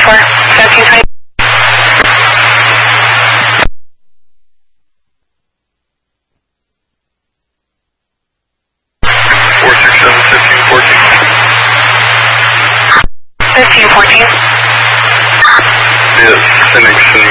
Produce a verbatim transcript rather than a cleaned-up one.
four, seventeen twenty. four six seven, fifteen fourteen. fifteen fourteen. Yes, Phoenix